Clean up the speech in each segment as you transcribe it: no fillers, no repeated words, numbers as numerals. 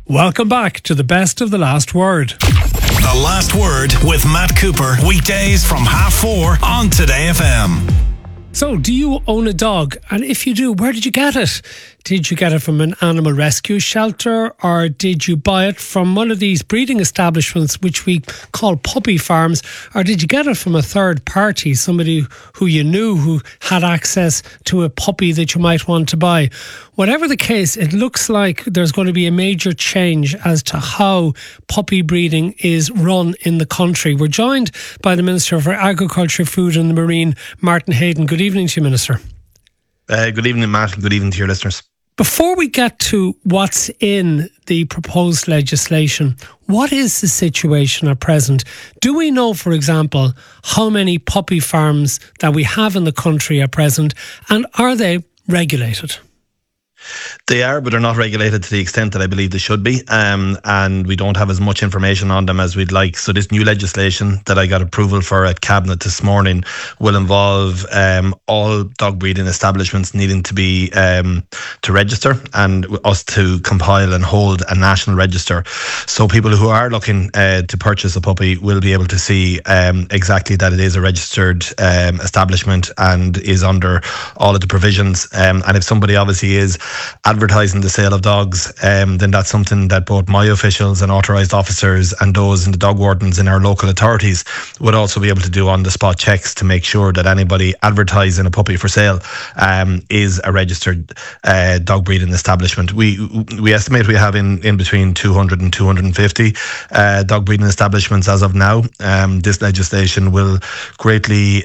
Welcome back to the best of The Last Word. The Last Word with Matt Cooper. Weekdays from 4:30 on Today FM. So, do you own a dog? And if you do, where did you get it? Did you get it from an animal rescue shelter, or did you buy it from one of these breeding establishments which we call puppy farms, or did you get it from a third party, somebody who you knew who had access to a puppy that you might want to buy? Whatever the case, it looks like there's going to be a major change as to how puppy breeding is run in the country. We're joined by the Minister for Agriculture, Food and the Marine, Martin Heydon. Good evening to you, Minister. Good evening, Matt. Good evening to your listeners. Before we get to what's in the proposed legislation, what is the situation at present? Do we know, for example, how many puppy farms that we have in the country at present, and are they regulated? They are, but they're not regulated to the extent that I believe they should be, and we don't have as much information on them as we'd like. So this new legislation that I got approval for at Cabinet this morning will involve all dog breeding establishments needing to be to register, and us to compile and hold a national register. So people who are looking to purchase a puppy will be able to see exactly that it is a registered establishment and is under all of the provisions. And if somebody obviously is advertising the sale of dogs, then that's something that both my officials and authorised officers and those in the dog wardens in our local authorities would also be able to do on the spot checks to make sure that anybody advertising a puppy for sale is a registered dog breeding establishment. We estimate we have in between 200 and 250 dog breeding establishments as of now. This legislation will greatly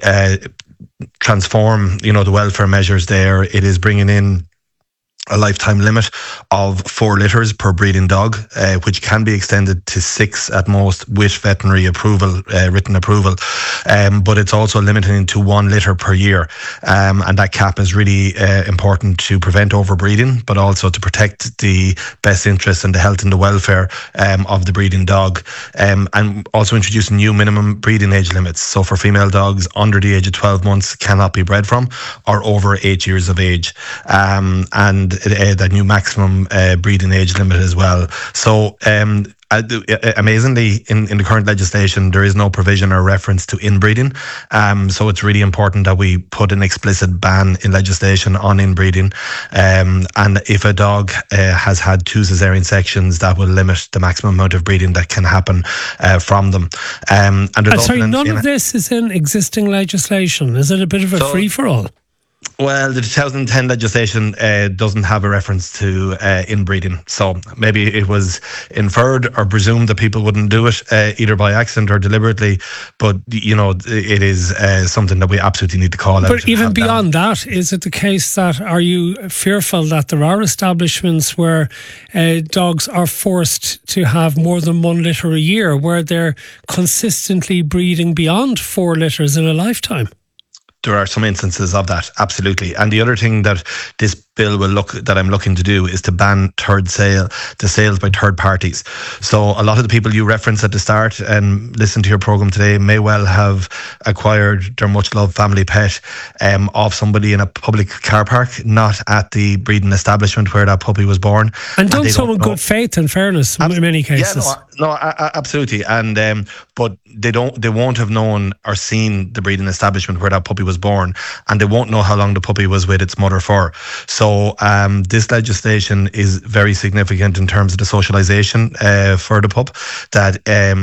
transform, the welfare measures there. It is bringing in a lifetime limit of 4 litters per breeding dog, which can be extended to 6 at most with veterinary approval, written approval. But it's also limiting to 1 litter per year. And that cap is really important to prevent overbreeding, but also to protect the best interests and the health and the welfare of the breeding dog. And also introducing new minimum breeding age limits. So for female dogs under the age of 12 months cannot be bred from, or over 8 years of age. And the new maximum breeding age limit as well. So amazingly, in the current legislation, there is no provision or reference to inbreeding. So it's really important that we put an explicit ban in legislation on inbreeding. And if a dog has had 2 caesarean sections, that will limit the maximum amount of breeding that can happen from them. And sorry, none of this is in existing legislation. Is it a bit of a free-for-all? Well, the 2010 legislation doesn't have a reference to inbreeding. So maybe it was inferred or presumed that people wouldn't do it either by accident or deliberately. But, it is something that we absolutely need to call out. But even beyond that, is it the case that, are you fearful that there are establishments where dogs are forced to have more than 1 litter a year, where they're consistently breeding beyond 4 litters in a lifetime? There are some instances of that, absolutely. And the other thing that this bill that I'm looking to do is to ban the sales by third parties. So a lot of the people you referenced at the start and listened to your programme today may well have acquired their much loved family pet off somebody in a public car park, not at the breeding establishment where that puppy was born. And done so in good faith and fairness in many cases. Absolutely. And but they won't have known or seen the breeding establishment where that puppy was born, and they won't know how long the puppy was with its mother for. So this legislation is very significant in terms of the socialisation for the pup, that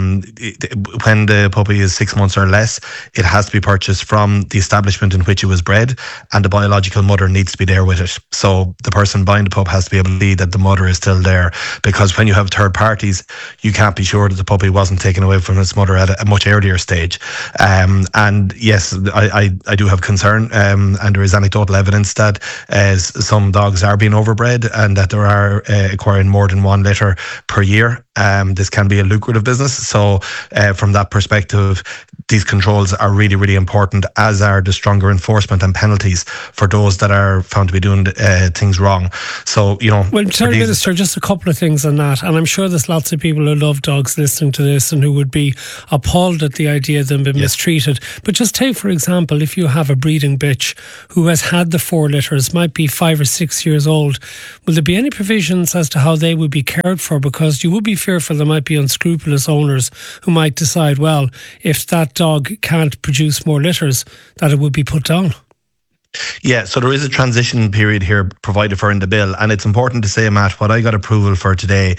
when the puppy is 6 months or less, it has to be purchased from the establishment in which it was bred, and the biological mother needs to be there with it. So the person buying the pup has to be able to see that the mother is still there, because when you have third parties, you can't be sure that the puppy wasn't taken away from its mother at a much earlier stage. And yes, I do have concern, and there is anecdotal evidence that some dogs are being overbred and that there are acquiring more than 1 litter per year. this can be a lucrative business. So from that perspective, these controls are really, really important, as are the stronger enforcement and penalties for those that are found to be doing things wrong. So, Well, sorry, Minister, just a couple of things on that. And I'm sure there's lots of people who love dogs listening to this and who would be appalled at the idea of them being mistreated. But just take, for example, if you have a breeding bitch who has had the 4 litters, might be 5 or 6 years old, will there be any provisions as to how they would be cared for? Because you would be fearful there might be unscrupulous owners who might decide, well, if that dog can't produce more litters, that it would be put down. Yeah, so there is a transition period here provided for in the bill, and it's important to say, Matt, what I got approval for today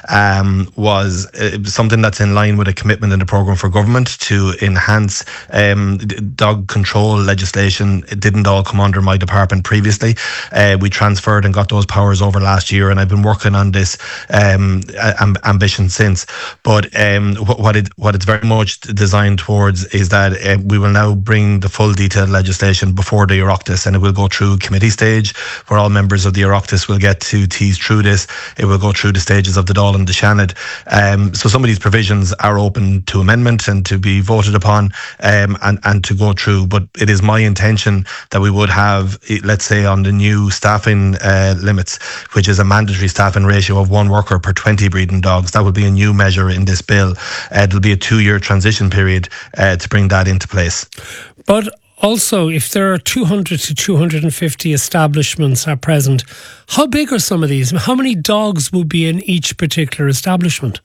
was something that's in line with a commitment in the programme for government to enhance dog control legislation. It didn't all come under my department previously. We transferred and got those powers over last year, and I've been working on this ambition since. But what it's very much designed towards is that we will now bring the full detailed legislation before the Oireachtas, and it will go through committee stage where all members of the Oireachtas will get to tease through this. It will go through the stages of the Dáil and the Seanad. So some of these provisions are open to amendment and to be voted upon and to go through. But it is my intention that we would have, let's say, on the new staffing limits, which is a mandatory staffing ratio of 1 worker per 20 breeding dogs. That will be a new measure in this bill. There'll be a 2-year transition period to bring that into place. But also, if there are 200 to 250 establishments at present, how big are some of these? How many dogs will be in each particular establishment?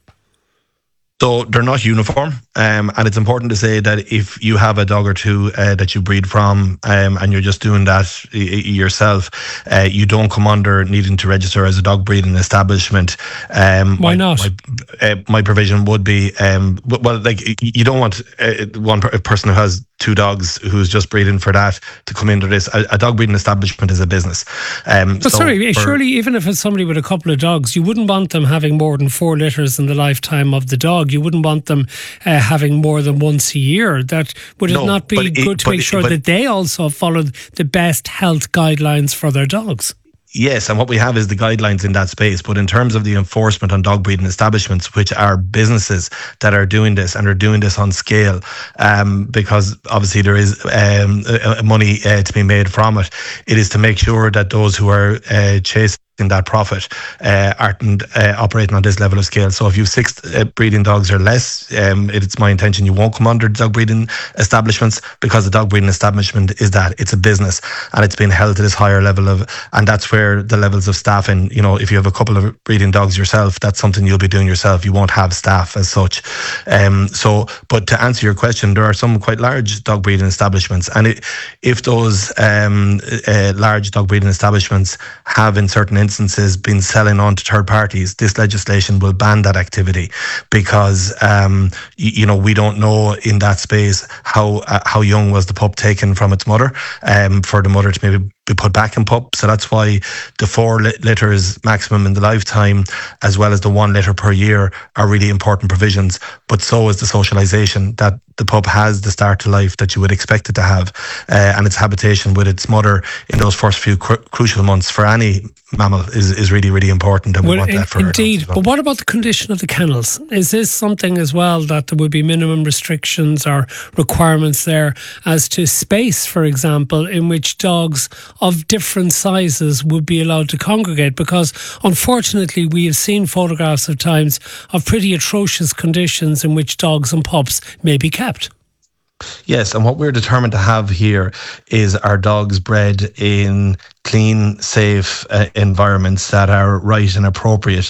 So they're not uniform, and it's important to say that if you have a dog or two that you breed from and you're just doing that yourself, you don't come under needing to register as a dog breeding establishment. Why not? My provision would be, you don't want one person who has 2 dogs who's just breeding for that to come into this. A dog breeding establishment is a business. Surely even if it's somebody with a couple of dogs, you wouldn't want them having more than 4 litters in the lifetime of the dog. You wouldn't want them having more than once a year. Would it not be good to make sure that they also follow the best health guidelines for their dogs? Yes, and what we have is the guidelines in that space. But in terms of the enforcement on dog breeding establishments, which are businesses that are doing this and are doing this on scale, because obviously there is money to be made from it, it is to make sure that those who are chasing that profit aren't operating on this level of scale. So if you have 6 breeding dogs or less, it's my intention you won't come under dog breeding establishments, because the dog breeding establishment is that it's a business and it's been held to this higher level of, and that's where the levels of staffing, if you have a couple of breeding dogs yourself, that's something you'll be doing yourself. You won't have staff as such. But to answer your question, there are some quite large dog breeding establishments, and if those large dog breeding establishments have in certain instances been selling on to third parties, this legislation will ban that activity, because we don't know in that space how young was the pup taken from its mother, for the mother to maybe be put back in pup. So that's why the 4 litters maximum in the lifetime, as well as the 1 litter per year, are really important provisions. But so is the socialisation that the pup has the start to life that you would expect it to have, and its habitation with its mother in those first few crucial months for any mammal is really, really important, and we want that for indeed. But what about the condition of the kennels? Is this something as well that there would be minimum restrictions or requirements there as to space, for example, in which dogs of different sizes would be allowed to congregate? Because unfortunately we have seen photographs of times of pretty atrocious conditions in which dogs and pups may be kept. Yes, and what we're determined to have here is our dogs bred in clean, safe environments that are right and appropriate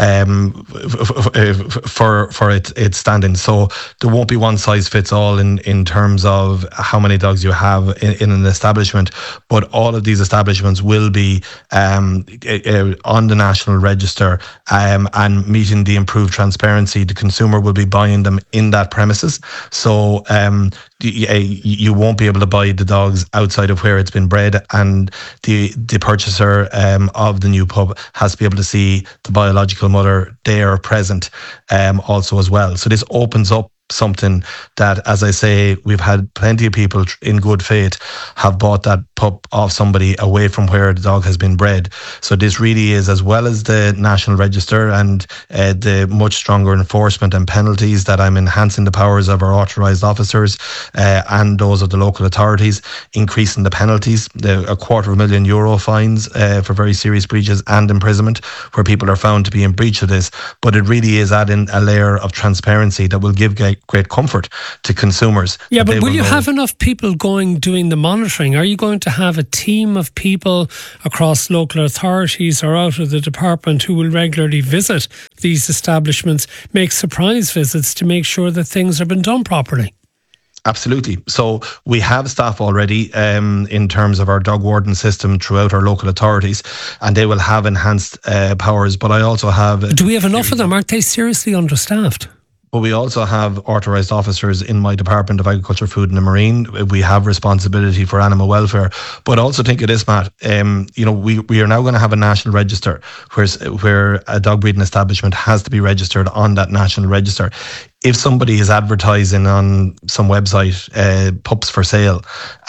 for its standing. So there won't be one size fits all in terms of how many dogs you have in an establishment, but all of these establishments will be on the national register and meeting the improved transparency. The consumer will be buying them in that premises. So you won't be able to buy the dogs outside of where it's been bred, and the purchaser of the new pup has to be able to see the biological mother there present also as well. So this opens up something that, as I say, we've had plenty of people in good faith have bought that pup off somebody away from where the dog has been bred. So this really is, as well as the National Register and the much stronger enforcement and penalties, that I'm enhancing the powers of our authorised officers and those of the local authorities, increasing the penalties, the €250,000 fines for very serious breaches and imprisonment where people are found to be in breach of this. But it really is adding a layer of transparency that will give great comfort to consumers. Yeah, but will you have enough people doing the monitoring? Are you going to have a team of people across local authorities or out of the department who will regularly visit these establishments, make surprise visits to make sure that things have been done properly? Absolutely. So we have staff already in terms of our dog warden system throughout our local authorities, and they will have enhanced powers. But I also have... Do we have enough of them? Aren't they seriously understaffed? But we also have authorised officers in my Department of Agriculture, Food and Marine. We have responsibility for animal welfare. But also think of this, Matt. We are now going to have a national register where a dog breeding establishment has to be registered on that national register. If somebody is advertising on some website pups for sale,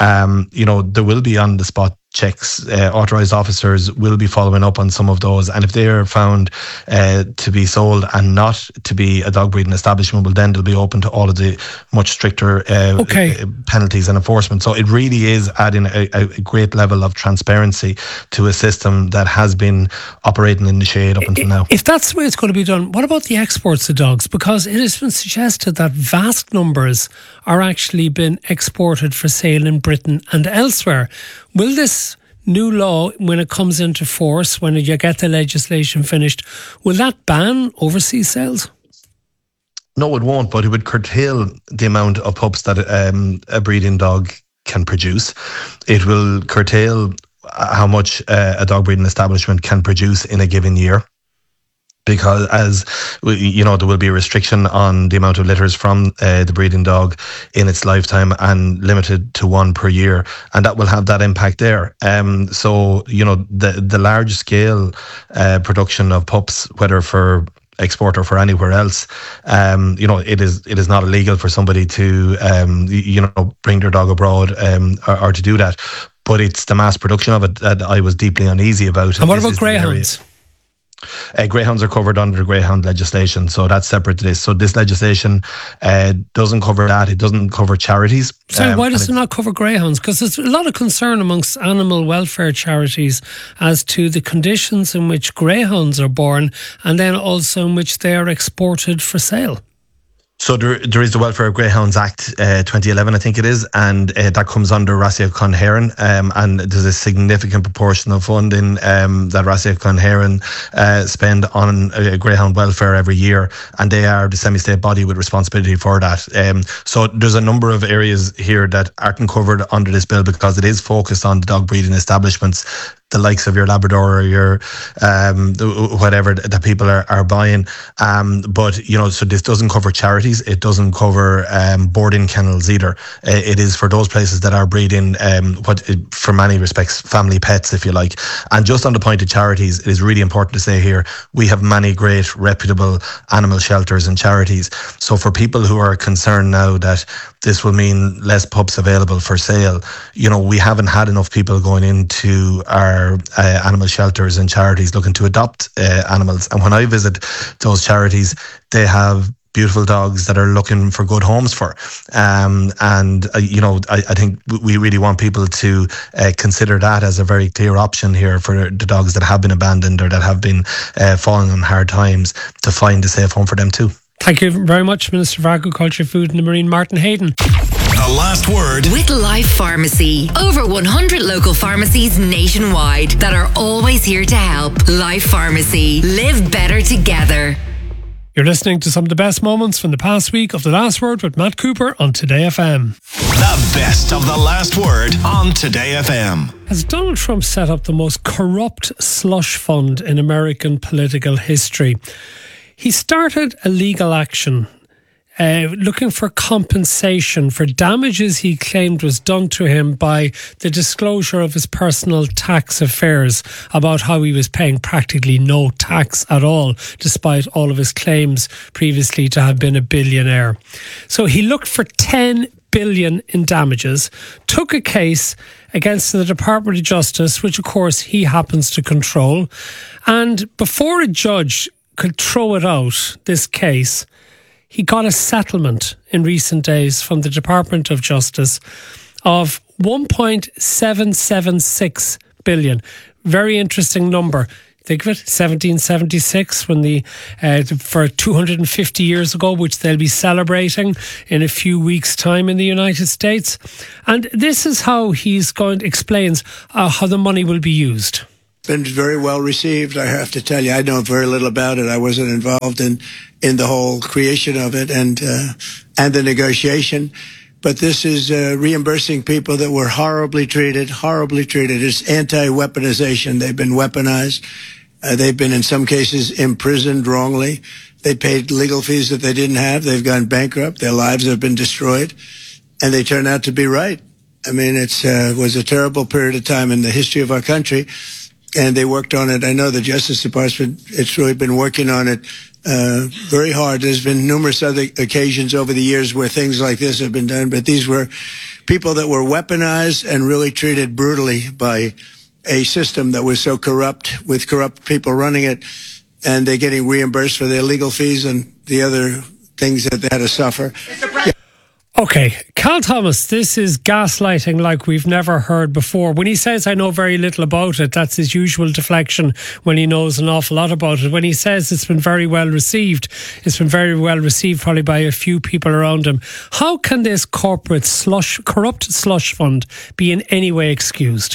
there will be on the spot checks. Authorised officers will be following up on some of those, and if they are found to be sold and not to be a dog breeding establishment, well, then they'll be open to all of the much stricter penalties and enforcement. So it really is adding a great level of transparency to a system that has been operating in the shade up until now. If that's the way it's going to be done, what about the exports of dogs? Because it has been suggested that vast numbers are actually been exported for sale in Britain and elsewhere. Will this new law, when it comes into force, when you get the legislation finished, will that ban overseas sales? No, it won't, but it would curtail the amount of pups that a breeding dog can produce. It will curtail how much a dog breeding establishment can produce in a given year. Because there will be a restriction on the amount of litters from the breeding dog in its lifetime, and limited to one per year, and that will have that impact there. The large scale production of pups, whether for export or for anywhere else, it is not illegal for somebody to bring their dog abroad or to do that. But it's the mass production of it that I was deeply uneasy about. And what about greyhounds? Greyhounds are covered under the greyhound legislation, so that's separate to this. So this legislation doesn't cover that. It doesn't cover charities. So why does it not cover greyhounds? Because there's a lot of concern amongst animal welfare charities as to the conditions in which greyhounds are born, and then also in which they are exported for sale. So there is the Welfare of Greyhounds Act 2011, I think it is, and that comes under Rasaíocht Chun Héireann, and there's a significant proportion of funding that Rasaíocht Chun Héireann spend on greyhound welfare every year, and they are the semi-state body with responsibility for that. So there's a number of areas here that aren't covered under this bill because it is focused on the dog breeding establishments, the likes of your Labrador or your whatever that people are buying. So this doesn't cover charities. It doesn't cover boarding kennels either. It is for those places that are breeding for many respects, family pets, if you like. And just on the point of charities, it is really important to say here, we have many great reputable animal shelters and charities. So for people who are concerned now that this will mean less pups available for sale, we haven't had enough people going into our animal shelters and charities looking to adopt animals. And when I visit those charities, they have beautiful dogs that are looking for good homes for. I think we really want people to consider that as a very clear option here for the dogs that have been abandoned or that have been falling on hard times, to find a safe home for them too. Thank you very much, Minister for Agriculture, Food and the Marine, Martin Hayden. The last word with Life Pharmacy. Over 100 local pharmacies nationwide that are always here to help. Life Pharmacy. Live better together. You're listening to some of the best moments from the past week of The Last Word with Matt Cooper on Today FM. The best of The Last Word on Today FM. Has Donald Trump set up the most corrupt slush fund in American political history? He started a legal action looking for compensation for damages he claimed was done to him by the disclosure of his personal tax affairs, about how he was paying practically no tax at all, despite all of his claims previously to have been a billionaire. So he looked for $10 billion in damages, took a case against the Department of Justice, which of course he happens to control. And before a judge could throw it out, this case, he got a settlement in recent days from the Department of Justice of 1.776 billion. Very interesting number. Think of it, 1776, when for 250 years ago, which they'll be celebrating in a few weeks' time in the United States. And this is how explains how the money will be used. Been very well received, I have to tell you. I know very little about it. I wasn't involved in the whole creation of it and the negotiation. But this is reimbursing people that were horribly treated. It's anti-weaponization. They've been weaponized. They've been, in some cases, imprisoned wrongly. They paid legal fees that they didn't have. They've gone bankrupt. Their lives have been destroyed. And they turn out to be right. I mean, it was a terrible period of time in the history of our country. And they worked on it. I know the Justice Department, it's really been working on it very hard. There's been numerous other occasions over the years where things like this have been done, but these were people that were weaponized and really treated brutally by a system that was so corrupt, with corrupt people running it, and they're getting reimbursed for their legal fees and the other things that they had to suffer. Yeah. Okay, Cal Thomas, this is gaslighting like we've never heard before. When he says, I know very little about it, that's his usual deflection when he knows an awful lot about it. When he says it's been very well received, it's been very well received probably by a few people around him. How can this corporate corrupt slush fund be in any way excused?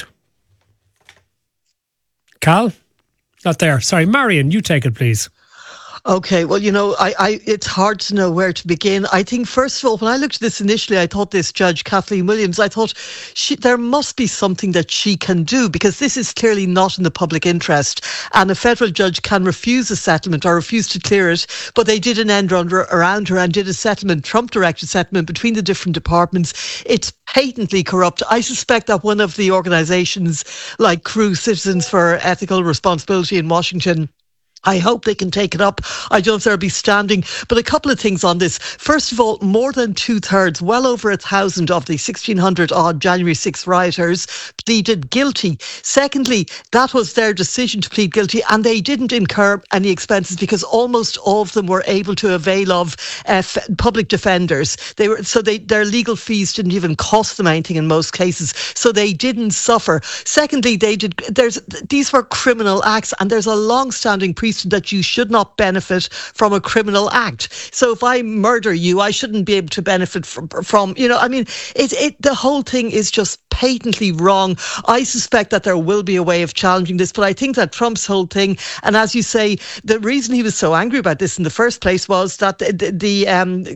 Cal? Not there. Sorry, Marion, you take it, please. Okay, well, it's hard to know where to begin. I think, first of all, when I looked at this initially, I thought this Judge Kathleen Williams, I thought there must be something that she can do, because this is clearly not in the public interest. And a federal judge can refuse a settlement or refuse to clear it. But they did an end run around her and did a settlement, Trump-directed settlement between the different departments. It's patently corrupt. I suspect that one of the organisations like Crew, Citizens for Ethical Responsibility in Washington, I hope they can take it up. I don't know if they'll be standing. But a couple of things on this. First of all, more than 2/3, well over 1,000 of the 1,600 odd January 6 rioters pleaded guilty. Secondly, that was their decision to plead guilty, and they didn't incur any expenses because almost all of them were able to avail of public defenders. Their legal fees didn't even cost them anything in most cases, so they didn't suffer. Secondly, these were criminal acts, and there's a long-standing precedent that you should not benefit from a criminal act. So if I murder you, I shouldn't be able to benefit from the whole thing is just patently wrong. I suspect that there will be a way of challenging this, but I think that Trump's whole thing, and as you say, the reason he was so angry about this in the first place was that the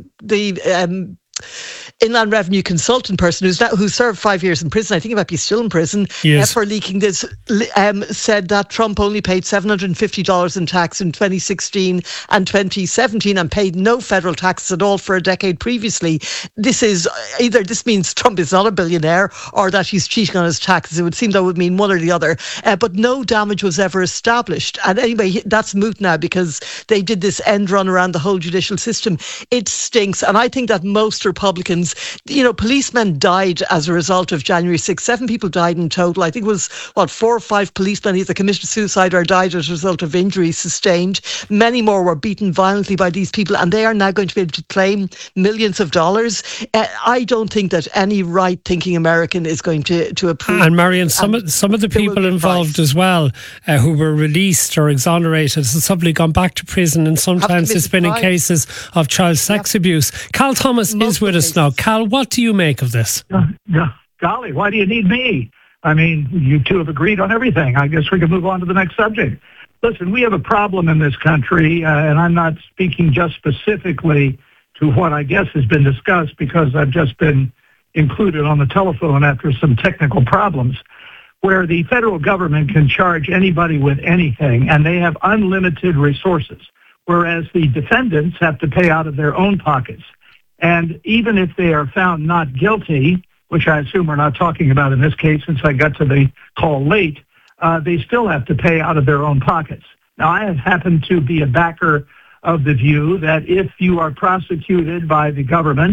Inland Revenue consultant person who served 5 years in prison, I think he might be still in prison, yes, for leaking this, said that Trump only paid $750 in tax in 2016 and 2017 and paid no federal taxes at all for a decade previously. This means Trump is not a billionaire or that he's cheating on his taxes. It would seem that would mean one or the other. But no damage was ever established. And anyway, that's moot now because they did this end run around the whole judicial system. It stinks. And I think that most Republicans, policemen died as a result of January 6th. 7 people died in total. I think it was, 4 or 5 policemen either committed suicide or died as a result of injuries sustained. Many more were beaten violently by these people, and they are now going to be able to claim millions of dollars. I don't think that any right-thinking American is going to approve. And Marion, some of the people involved as well who were released or exonerated have suddenly gone back to prison, and sometimes it's been in cases of child sex abuse. Cal Thomas is with us now. Cal, what do you make of this? Golly, why do you need me? I mean, you two have agreed on everything. I guess we can move on to the next subject. Listen, we have a problem in this country, and I'm not speaking just specifically to what I guess has been discussed because I've just been included on the telephone after some technical problems, where the federal government can charge anybody with anything, and they have unlimited resources, whereas the defendants have to pay out of their own pockets. And even if they are found not guilty, which I assume we're not talking about in this case since I got to the call late, they still have to pay out of their own pockets. Now, I have happened to be a backer of the view that if you are prosecuted by the government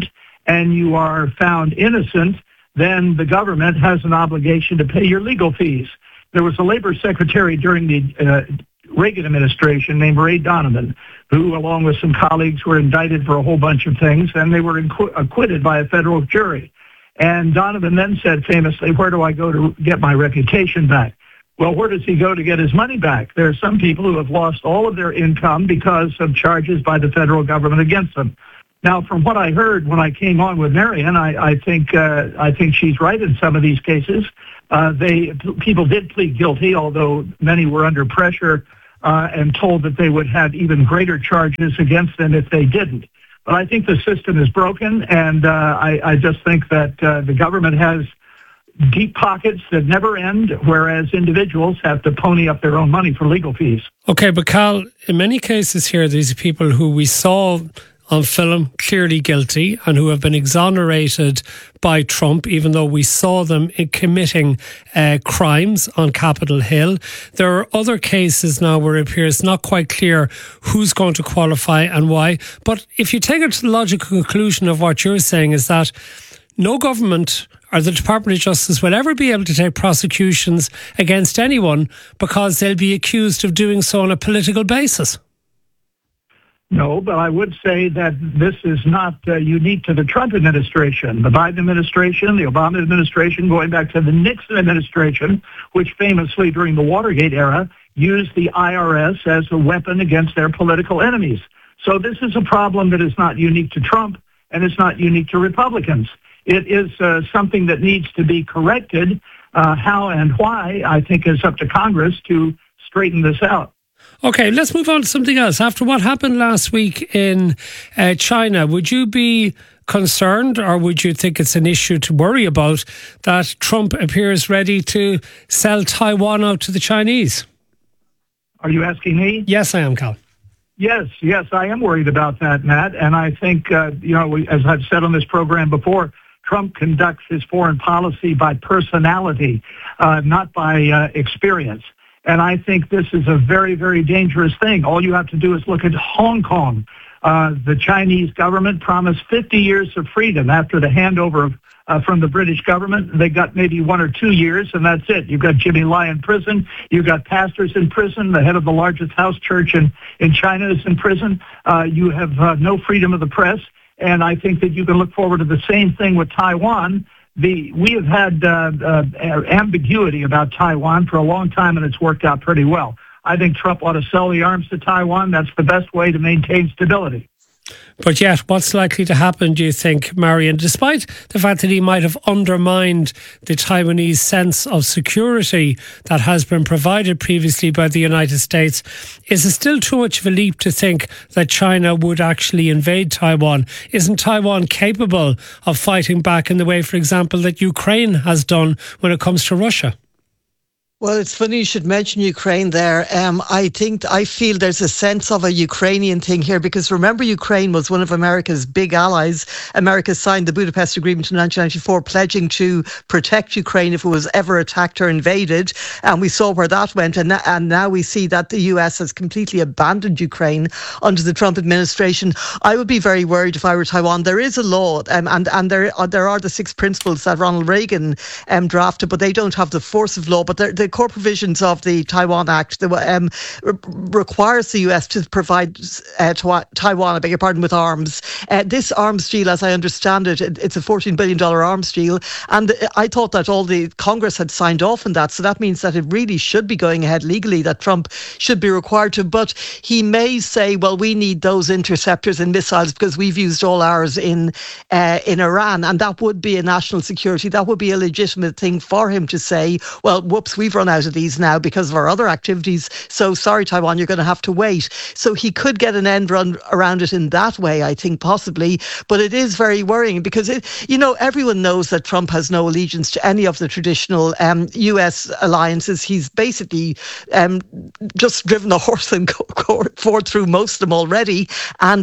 and you are found innocent, then the government has an obligation to pay your legal fees. There was a labor secretary during the Reagan administration named Ray Donovan, who, along with some colleagues, were indicted for a whole bunch of things, and they were acquitted by a federal jury. And Donovan then said famously, where do I go to get my reputation back? Well, where does he go to get his money back? There are some people who have lost all of their income because of charges by the federal government against them. Now, from what I heard when I came on with Marion, I think she's right in some of these cases. People did plead guilty, although many were under pressure and told that they would have even greater charges against them if they didn't. But I think the system is broken, and I just think that the government has deep pockets that never end, whereas individuals have to pony up their own money for legal fees. Okay, but Carl, in many cases here, these are people who we saw on film clearly guilty and who have been exonerated by Trump, even though we saw them committing crimes on Capitol Hill. There are other cases now where it appears not quite clear who's going to qualify and why. But if you take it to the logical conclusion of what you're saying is that no government or the Department of Justice will ever be able to take prosecutions against anyone because they'll be accused of doing so on a political basis. No, but I would say that this is not unique to the Trump administration. The Biden administration, the Obama administration, going back to the Nixon administration, which famously during the Watergate era used the IRS as a weapon against their political enemies. So this is a problem that is not unique to Trump, and it's not unique to Republicans. It is something that needs to be corrected. How and why, I think, is up to Congress to straighten this out. Okay, let's move on to something else. After what happened last week in China, would you be concerned, or would you think it's an issue to worry about, that Trump appears ready to sell Taiwan out to the Chinese? Are you asking me? Yes, I am, Cal. Yes, I am worried about that, Matt. And I think, as I've said on this program before, Trump conducts his foreign policy by personality, not by experience. And I think this is a very, very dangerous thing. All you have to do is look at Hong Kong. The Chinese government promised 50 years of freedom after the handover from the British government. They got maybe 1 or 2 years, and that's it. You've got Jimmy Lai in prison. You've got pastors in prison. The head of the largest house church in China is in prison. You have no freedom of the press. And I think that you can look forward to the same thing with Taiwan. We have had ambiguity about Taiwan for a long time, and it's worked out pretty well. I think Trump ought to sell the arms to Taiwan. That's the best way to maintain stability. But yet, what's likely to happen, do you think, Marion, despite the fact that he might have undermined the Taiwanese sense of security that has been provided previously by the United States, is it still too much of a leap to think that China would actually invade Taiwan? Isn't Taiwan capable of fighting back in the way, for example, that Ukraine has done when it comes to Russia? Well, it's funny you should mention Ukraine there. I feel there's a sense of a Ukrainian thing here, because remember, Ukraine was one of America's big allies. America signed the Budapest Agreement in 1994, pledging to protect Ukraine if it was ever attacked or invaded. And we saw where that went. And now we see that the US has completely abandoned Ukraine under the Trump administration. I would be very worried if I were Taiwan. There is a law, and there are the 6 principles that Ronald Reagan drafted, but they don't have the force of law. But the core provisions of the Taiwan Act requires the US to provide Taiwan, with arms. This arms deal, as I understand it, it's a $14 billion arms deal. And I thought that all the Congress had signed off on that. So that means that it really should be going ahead legally, that Trump should be required to. But he may say, well, we need those interceptors and missiles because we've used all ours in Iran. And that would be a national security. That would be a legitimate thing for him to say, well, whoops, we've run out of these now because of our other activities. So sorry, Taiwan, you're going to have to wait. So he could get an end run around it in that way, I think, possibly. But it is very worrying because, everyone knows that Trump has no allegiance to any of the traditional US alliances. He's basically just driven a horse and forth through most of them already. And,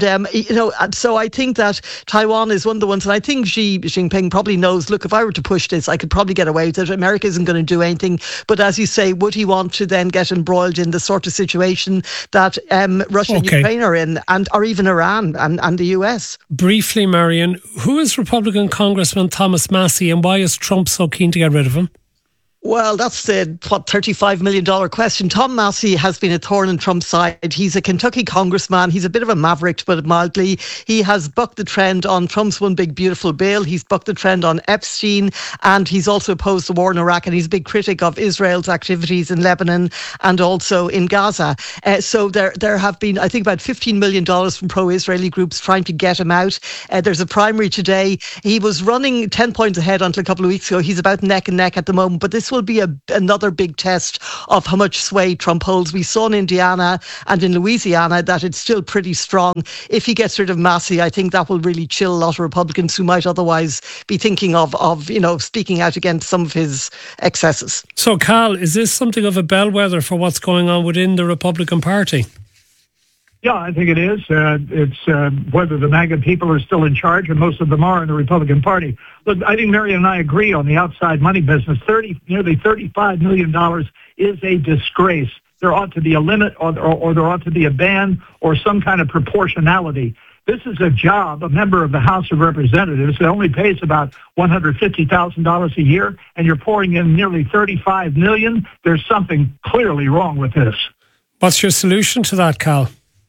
so I think that Taiwan is one of the ones, and I think Xi Jinping probably knows, look, if I were to push this, I could probably get away with it. America isn't going to do anything. But as you say, would he want to then get embroiled in the sort of situation that Russia and Ukraine are in, or even Iran and the US? Briefly, Marion, who is Republican Congressman Thomas Massie, and why is Trump so keen to get rid of him? Well, that's the $35 million question. Tom Massie has been a thorn in Trump's side. He's a Kentucky congressman. He's a bit of a maverick, to put it mildly. He has bucked the trend on Trump's One Big Beautiful Bill. He's bucked the trend on Epstein, and he's also opposed the war in Iraq, and he's a big critic of Israel's activities in Lebanon and also in Gaza. So there have been, I think, about $15 million from pro-Israeli groups trying to get him out. There's a primary today. He was running 10 points ahead until a couple of weeks ago. He's about neck and neck at the moment, but this will be another big test of how much sway Trump holds. We saw in Indiana and in Louisiana that it's still pretty strong. If he gets rid of Massie, I think that will really chill a lot of Republicans who might otherwise be thinking of speaking out against some of his excesses. So, Cal, is this something of a bellwether for what's going on within the Republican Party? Yeah, I think it is. It's whether the MAGA people are still in charge, and most of them are in the Republican Party. Look, I think Marion and I agree on the outside money business. Nearly $35 million is a disgrace. There ought to be a limit, or there ought to be a ban, or some kind of proportionality. This is a job, a member of the House of Representatives that only pays about $150,000 a year, and you're pouring in nearly $35 million. There's something clearly wrong with this. What's your solution to that, Cal?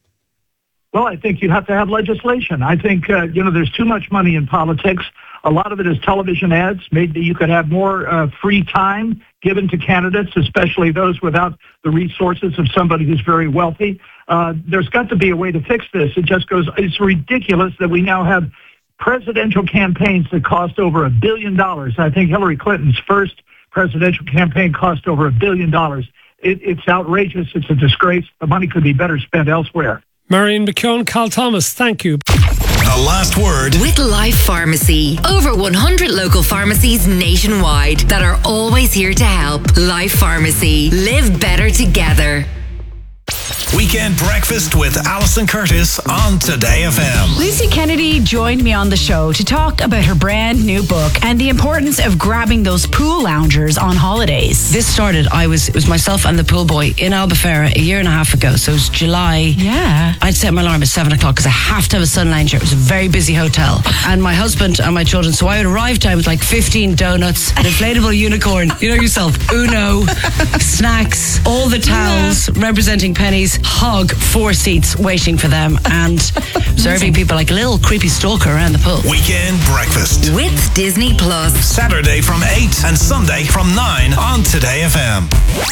Well, I think you have to have legislation. I think, there's too much money in politics. A lot of it is television ads. Maybe you could have more free time given to candidates, especially those without the resources of somebody who's very wealthy. There's got to be a way to fix this. It's ridiculous that we now have presidential campaigns that cost over $1 billion. I think Hillary Clinton's first presidential campaign cost over $1 billion. It's outrageous. It's a disgrace. The money could be better spent elsewhere. Marion McKeown, Cal Thomas, thank you. The last word with Life Pharmacy. Over 100 local pharmacies nationwide that are always here to help. Life Pharmacy. Live better together. Weekend Breakfast with Alison Curtis on Today FM. Lucy Kennedy joined me on the show to talk about her brand new book and the importance of grabbing those pool loungers on holidays. This started, it was myself and the pool boy in Albufeira a year and a half ago. So it was July. Yeah. I'd set my alarm at 7 o'clock because I have to have a sun lounger. It was a very busy hotel. And my husband and my children, so I would arrive time with like 15 donuts, an inflatable unicorn, you know yourself, Uno, snacks, all the towels representing pennies, hug 4 seats waiting for them, and serving people like a little creepy stalker around the pool. Weekend Breakfast with Disney Plus. Saturday from 8 and Sunday from 9 on Today FM.